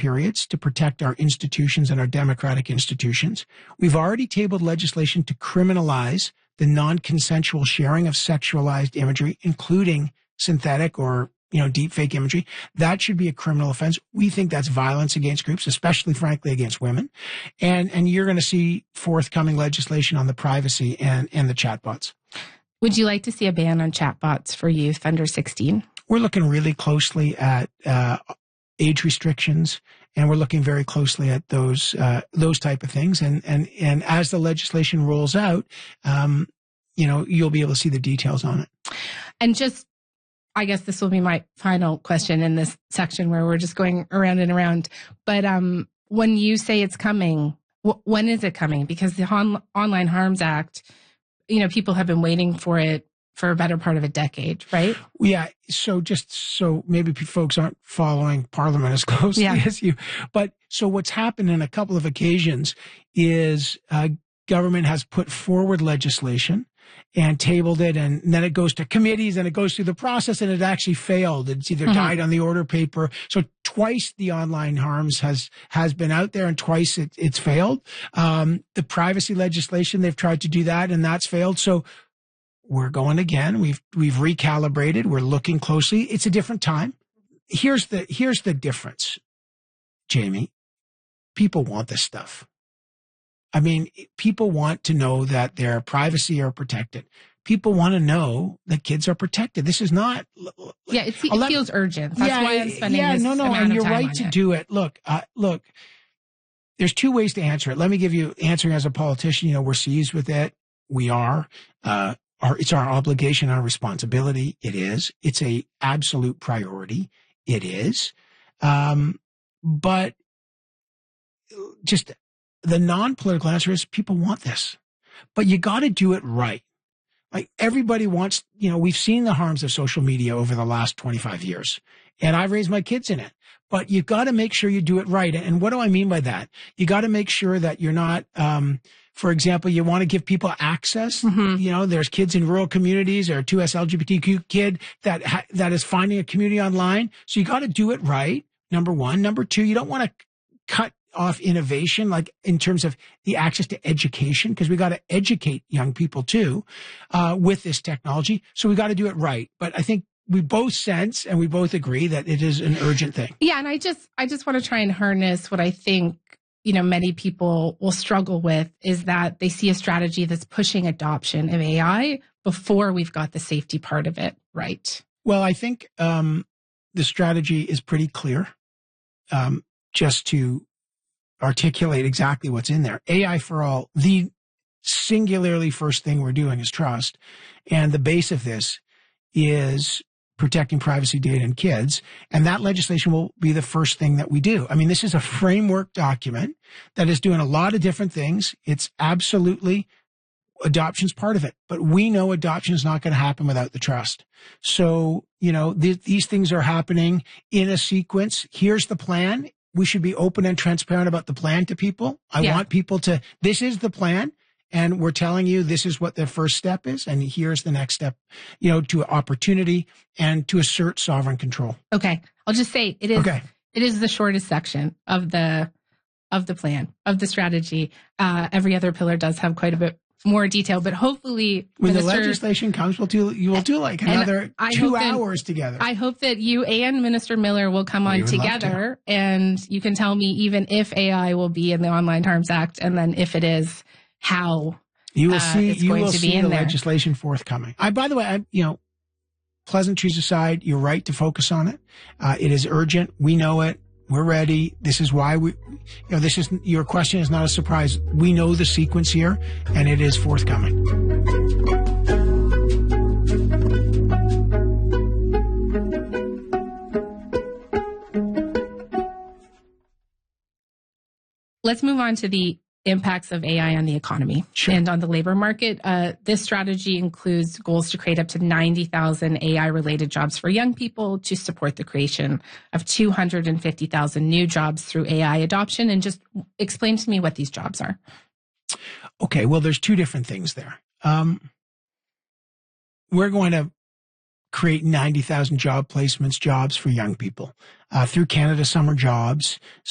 periods to protect our institutions and our democratic institutions. We've already tabled legislation to criminalize the non-consensual sharing of sexualized imagery, including synthetic or deepfake imagery. That should be a criminal offense. We think that's violence against groups, especially, frankly, against women. And you're going to see forthcoming legislation on the privacy and the chatbots. Would you like to see a ban on chatbots for youth under 16? We're looking really closely at age restrictions, and we're looking very closely at those type of things. And as the legislation rolls out, you'll be able to see the details on it. And I guess this will be my final question in this section where we're just going around and around. But when you say it's coming, when is it coming? Because the Online Harms Act, people have been waiting for it for a better part of a decade, right? Yeah. So just so maybe folks aren't following Parliament as closely as you. But so what's happened in a couple of occasions is government has put forward legislation and tabled it, and then it goes to committees and it goes through the process, and it actually failed. It's either died on the order paper. So twice the online harms has been out there, and twice it's failed. The privacy legislation, they've tried to do that, and that's failed. So we're going again. We've recalibrated. We're looking closely. It's a different time. Here's the difference, Jamie. People want this stuff. I mean, people want to know that their privacy are protected. People want to know that kids are protected. This is not. Yeah, it feels urgent. That's why I'm spending this amount of time on it. And you're right to do it. Look, there's two ways to answer it. Let me give you answering as a politician. We're seized with it. We are. It's our obligation, our responsibility. It is. It's a absolute priority. It is. But just the non-political answer is people want this, but you got to do it right. Like everybody wants, we've seen the harms of social media over the last 25 years, and I've raised my kids in it, but you've got to make sure you do it right. And what do I mean by that? You got to make sure that you're not, for example, you want to give people access. There's kids in rural communities or a 2S LGBTQ kid that is finding a community online. So you got to do it right. Number one. Number two, you don't want to cut off innovation, like in terms of the access to education, because we got to educate young people too, with this technology. So we got to do it right. But I think we both sense and we both agree that it is an urgent thing. Yeah. And I just want to try and harness what I think, many people will struggle with is that they see a strategy that's pushing adoption of AI before we've got the safety part of it right. Well, I think the strategy is pretty clear. Just to articulate exactly what's in there. AI for all, the singularly first thing we're doing is trust. And the base of this is protecting privacy data and kids. And that legislation will be the first thing that we do. I mean, this is a framework document that is doing a lot of different things. It's absolutely adoption's part of it, but we know adoption is not going to happen without the trust. So, these things are happening in a sequence. Here's the plan. We should be open and transparent about the plan to people. I want people this is the plan, and we're telling you this is what the first step is, and here's the next step, to opportunity and to assert sovereign control. Okay. I'll just say it is the shortest section of the plan, of the strategy. Every other pillar does have quite a bit more detail, but hopefully when the legislation comes, you will do like another 2 hours together. I hope that you and Minister Miller will come on together, and you can tell me even if AI will be in the Online Harms Act, and then if it is, how you will see. It's going to be in the there. Legislation forthcoming. By the way, pleasantries aside, you're right to focus on it. It is urgent. We know it. We're ready. This is why your question is not a surprise. We know the sequence here, and it is forthcoming. Let's move on to the impacts of AI on the economy and on the labor market. This strategy includes goals to create up to 90,000 AI-related jobs for young people, to support the creation of 250,000 new jobs through AI adoption. And just explain to me what these jobs are. Okay, well, there's two different things there. We're going to create 90,000 job placements, jobs for young people through Canada Summer Jobs.